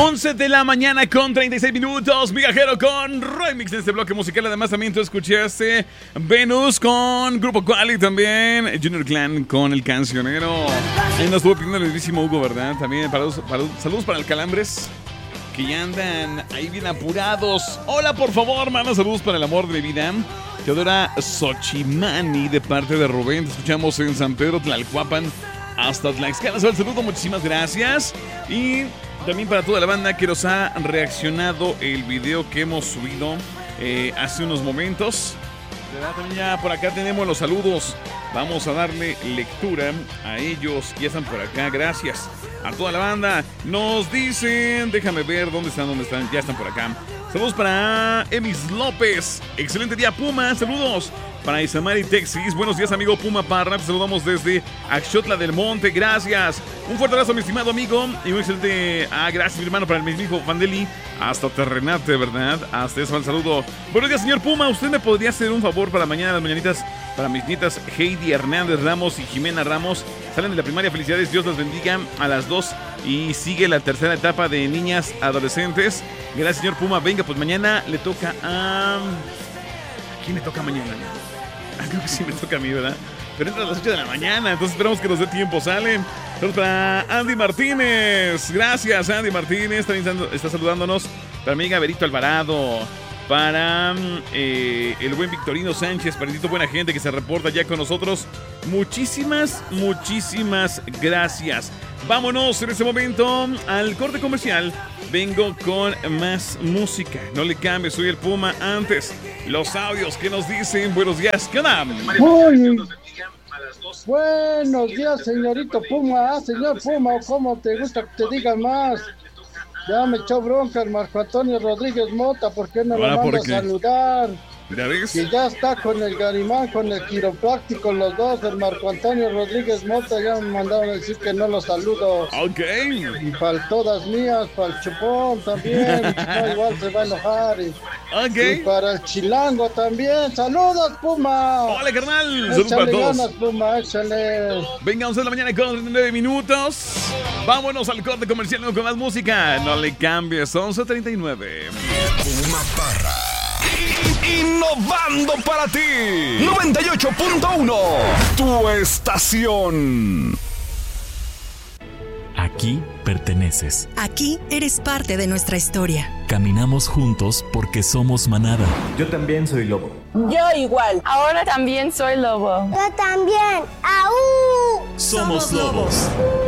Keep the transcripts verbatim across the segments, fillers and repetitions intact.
once de la mañana con treinta y seis minutos. Migajero con remix en este bloque musical. Además, también tú escuchaste Venus con Grupo Quali, también Junior Clan con El Cancionero. Ahí nos estuvo pidiendo el mismísimo Hugo, ¿verdad? También para, para, saludos para el Calambres, que ya andan ahí bien apurados. Hola, por favor, manda saludos para el amor de mi vida, Teodora Xochimani, de parte de Rubén. Te escuchamos en San Pedro, Tlalcuapan, hasta Tlaxcala. El saludo, muchísimas gracias. Y también para toda la banda que nos ha reaccionado el video que hemos subido eh, hace unos momentos. También ya por acá tenemos los saludos. Vamos a darle lectura a ellos que ya están por acá. Gracias a toda la banda. Nos dicen, déjame ver dónde están, dónde están. Ya están por acá. Saludos para Emis López. Excelente día, Puma. Saludos para Isamari Texis. Buenos días, amigo Puma Parra. Te saludamos desde Axotla del Monte. Gracias. Un fuerte abrazo, mi estimado amigo. Y un excelente. Ah, gracias, mi hermano, para el mismo Fandeli. Hasta Terrenate, ¿verdad? Hasta eso, el saludo. Buenos días, señor Puma. ¿Usted me podría hacer un favor para mañana las mañanitas? Para mis nietas Heidi Hernández Ramos y Jimena Ramos. Salen de la primaria. Felicidades. Dios las bendiga a las dos. Y sigue la tercera etapa de niñas adolescentes. Gracias, señor Puma. Venga, pues mañana le toca a... ¿A quién le toca mañana? Ah, creo que sí me toca a mí, ¿verdad? Pero entra a las ocho de la mañana, entonces esperamos que nos dé tiempo. Sale. Saludos para Andy Martínez. Gracias, Andy Martínez. También está saludándonos. Para mi amiga Berito Alvarado. Para eh, el buen Victorino Sánchez, paritito buena gente que se reporta ya con nosotros. Muchísimas, muchísimas gracias. Vámonos en este momento al corte comercial. Vengo con más música. No le cambies, soy el Puma. Antes, los audios que nos dicen. Buenos días, ¿qué onda? Muy buenos días, señorito Puma. Ah, señor Puma, ¿cómo te gusta que te digan más? Ya me echó bronca el Marco Antonio Rodríguez Mota, ¿por qué no lo manda a saludar? Que ya está con el Garimán, con el quiropráctico, los dos, el Marco Antonio Rodríguez Mota, ya me mandaron a decir que no los saludo. Ok. Y para todas mías, para el Chupón también, no, igual se va a enojar. Y, ok. Y para el Chilango también, saludos, Puma. Hola, carnal. Saludos para todos. Ganas, Puma, échale. Venga, once de la mañana con treinta y nueve minutos. Vámonos al corte comercial con más música. No le cambies, once treinta y nueve. Puma Parra. Innovando para ti. noventa y ocho punto uno. Tu estación. Aquí perteneces. Aquí eres parte de nuestra historia. Caminamos juntos porque somos manada. Yo también soy lobo. Yo igual. Ahora también soy lobo. Yo también. ¡Aú! Somos lobos.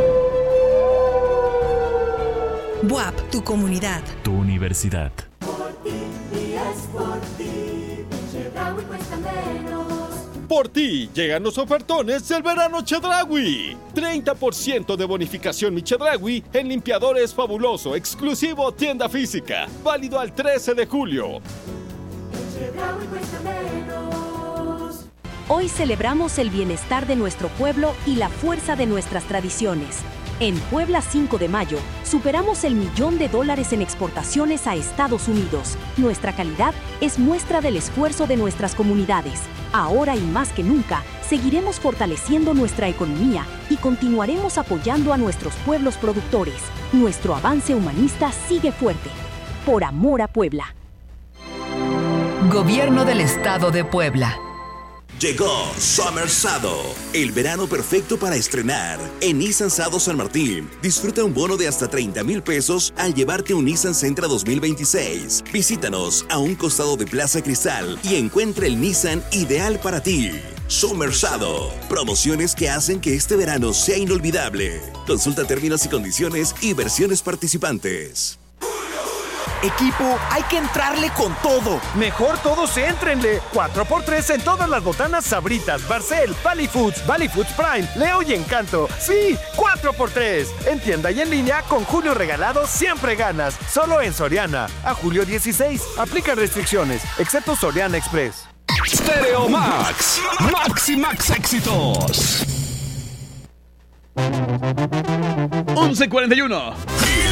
B U A P, tu comunidad. Tu universidad. Por ti, y es por ti. Chedraui cuesta menos. Por ti llegan los ofertones del verano Chedraui. treinta por ciento de bonificación mi Chedraui en limpiadores fabuloso, exclusivo tienda física. Válido al trece de julio. Chedraui cuesta menos. Hoy celebramos el bienestar de nuestro pueblo y la fuerza de nuestras tradiciones. En Puebla cinco de mayo, superamos el millón de dólares en exportaciones a Estados Unidos. Nuestra calidad es muestra del esfuerzo de nuestras comunidades. Ahora y más que nunca, seguiremos fortaleciendo nuestra economía y continuaremos apoyando a nuestros pueblos productores. Nuestro avance humanista sigue fuerte. Por amor a Puebla. Gobierno del Estado de Puebla. Llegó Summer Sado, el verano perfecto para estrenar. En Nissan Sado San Martín, disfruta un bono de hasta treinta mil pesos al llevarte un Nissan Sentra dos mil veintiséis. Visítanos a un costado de Plaza Cristal y encuentra el Nissan ideal para ti. Summer Sado, promociones que hacen que este verano sea inolvidable. Consulta términos y condiciones y versiones participantes. Equipo, hay que entrarle con todo. Mejor todos éntrenle. cuatro por tres en todas las botanas Sabritas, Barcel, Valley Foods, Valley Foods Prime, Leo y Encanto. Sí, cuatro por tres. En tienda y en línea, con Julio Regalado siempre ganas. Solo en Soriana. A julio dieciséis. Aplica restricciones, excepto Soriana Express. Stereo Max. Max y Max éxitos. once cuarenta y uno.